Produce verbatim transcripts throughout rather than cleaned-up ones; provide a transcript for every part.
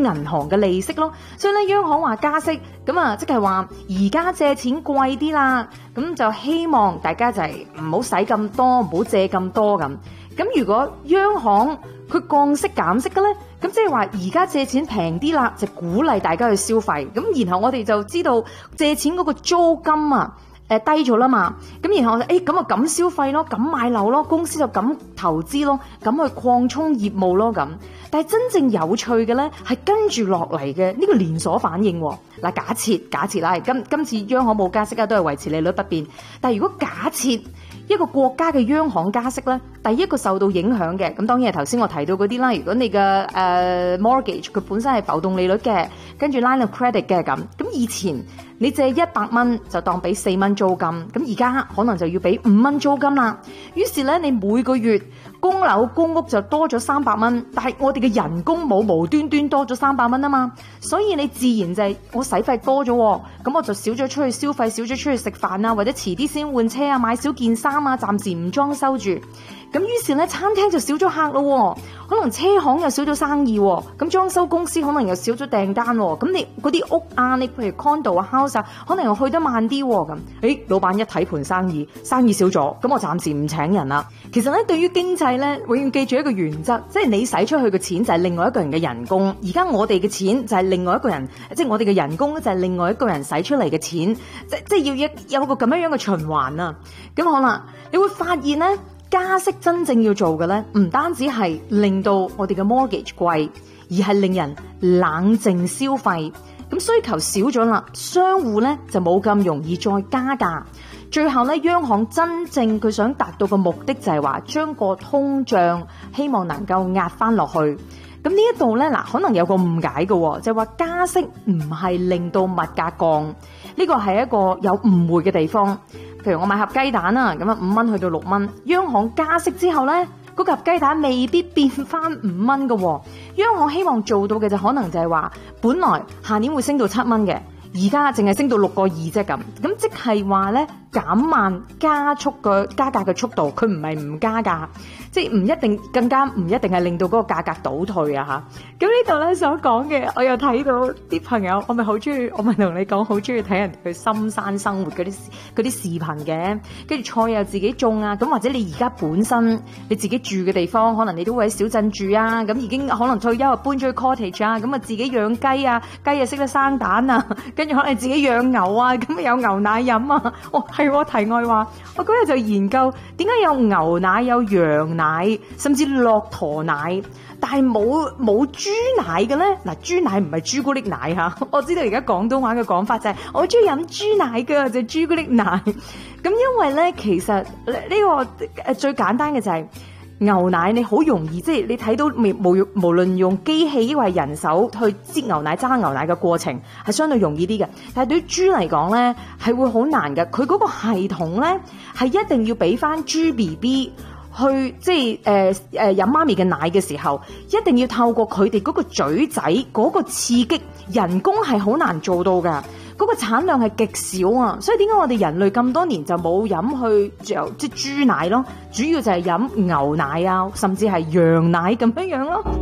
銀行嘅利息咯。所以咧，央行話加息，咁啊，即係話而家借錢貴啲啦，咁就希望大家就係唔好使咁多，唔好借咁多咁。咁如果央行佢降息減息嘅咧，咁即係話而家借錢平啲啦，就鼓勵大家去消費。咁然後我哋就知道借錢嗰個租金啊，誒低咗啦嘛。咁然後誒咁啊咁消費咯，咁買樓咯，公司就咁投資咯，咁去擴充業務咯咁。但係真正有趣嘅咧，係跟住落嚟嘅呢個連鎖反應。嗱，假設假設啦，今今次央行冇加息啊，都係維持利率不變。但係如果假設一個國家嘅央行加息咧，第一個受到影響嘅，咁當然係頭先我提到嗰啲啦。如果你嘅誒、uh, mortgage 佢本身係浮動利率嘅，跟住 line of credit 嘅咁，咁以前你借一百蚊就當俾四蚊租金，咁而家可能就要俾五蚊租金啦。於是咧，你每個月供樓公屋就多咗三百蚊，但係我哋嘅人工冇無端端多咗三百蚊啊嘛，所以你自然就係我使費多咗，咁我就少咗出去消費，少咗出去食飯啊，或者遲啲先換車啊，買少件衫啊，暫時唔裝修住。咁於是咧，餐廳就少咗客咯，可能車行又少咗生意，咁裝修公司可能又少咗訂單，咁你嗰啲屋啊，你譬如 condo 啊 house 啊，可能又去得慢啲咁。誒，老闆一睇盤生意，生意少咗，咁我暫時唔請人啦。其實咧，對於經濟咧，永遠記住一個原則，即係你使出去嘅錢就係另外一個人嘅人工，而家我哋嘅錢就係另外一個人，即係我哋嘅人工就係另外一個人使出嚟嘅錢，即即係要一有個咁樣樣嘅循環啊。咁好啦，你會發現咧。加息真正要做嘅咧，唔單止係令到我哋嘅 mortgage 貴，而係令人冷靜消費。咁需求少咗啦，商戶咧就冇咁容易再加價。最後咧，央行真正佢想達到嘅目的就係話將個通脹希望能夠壓翻落去。咁呢一度咧，嗱可能有個誤解嘅，就係話加息唔係令到物價降，呢個係一個有誤會嘅地方。譬如我買盒雞蛋啊，咁啊五蚊去到六蚊，央行加息之後咧，嗰盒雞蛋未必變翻五蚊嘅。央行希望做到嘅就可能就係話，本來下年會升到七蚊嘅，而家淨係升到六個二啫咁。咁即係話咧，減慢加速嘅加價嘅速度，佢唔係唔加價。即係唔一定，更加唔一定係令到嗰個價格倒退啊嚇！咁呢度咧所講嘅，我又睇到啲朋友，我咪好中意，我咪同你講好中意睇人哋去深山生活嗰啲嗰啲視頻嘅，跟住菜又自己種啊，咁或者你而家本身你自己住嘅地方，可能你都會喺小鎮住啊，咁已經可能退休啊搬咗去 cottage 啊，咁啊自己養雞啊，雞又識得生蛋啊，跟住可能自己養牛啊，咁有牛奶飲啊，哦係喎，題外話，我嗰日就研究點解有牛奶有羊奶。奶甚至駱駝奶，但係冇冇豬奶嘅咧？嗱，豬奶唔係朱古力奶吓，我知道而家廣東話嘅講法就係、是、我中意飲豬奶嘅就係、是、朱古力奶。咁因為咧，其實呢、這個誒最簡單嘅就係、是、牛奶，你好容易即係、就是、你睇到無無論用機器抑或人手去擠牛奶、揸牛奶嘅過程係相對容易啲嘅，但係對於豬嚟講咧係會好難嘅。佢嗰個系統咧係一定要俾翻豬 B B。去即係誒誒飲媽咪嘅奶嘅時候，一定要透過佢哋嗰個嘴仔嗰個刺激，人工係好難做到㗎，嗰個產量係極少啊！所以點解我哋人類咁多年就冇飲去即係豬奶咯？主要就係飲牛奶啊，甚至係羊奶咁樣樣咯。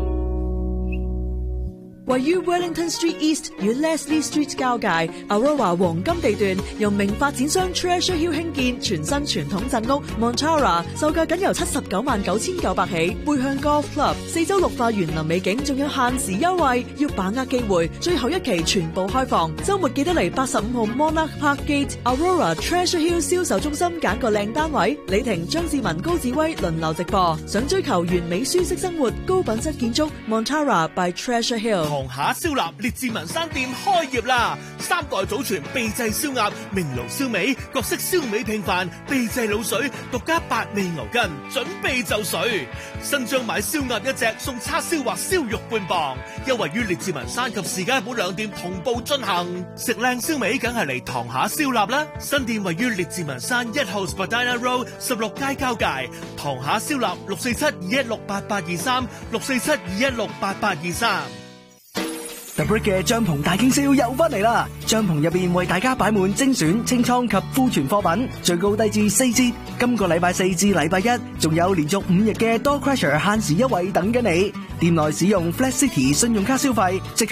位於 Wellington Street East 與 Leslie Street 交界 Aurora 黃金地段，由名發展商 Treasure Hill 興建全新傳統鎮屋 Montara， 售價僅由七十九萬九千九百起，背向 Golf Club， 四周綠化園林美景，仲有限時優惠，要把握機會，最後一期全部開放，周末記得嚟八十五號 Monarch Park Gate Aurora Treasure Hill 銷售中心揀個靚單位，李婷、張志文、高志威輪流直播。想追求完美舒適生活、高品質建築 Montara by Treasure Hill。 堂下燒臘列治文山店開業啦！三代祖傳秘製燒鴨、明爐燒味、各式燒味拼飯、秘製滷水、獨家八味牛筋，準備就緒。新張買燒鴨一隻送叉燒或燒肉半磅，優惠於列治文山及士嘉堡兩店同步進行。食靚燒味梗係嚟堂下燒臘啦！新店位於列治文山一號 Spadina Road 十六街交界。堂下燒臘六四七二一六八八二三六四七二一六八八二三。 The Brick 嘅帳篷大傾銷又翻嚟啦！帳篷入邊為大家擺滿精選清倉及庫存貨品，最高低至四折。今個禮拜四至禮拜一，仲有連續五日嘅 Door Crusher 限時優惠等緊你。店內使用 Flat City 信用卡消費，即